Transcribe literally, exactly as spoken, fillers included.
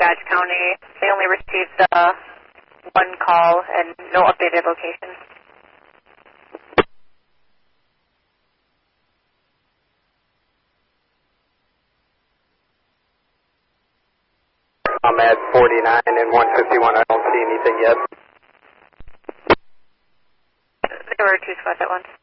Dodge County. They only received uh, one call and no updated location. I'm at forty-nine and one fifty-one. I don't see anything yet. There were two spots at once.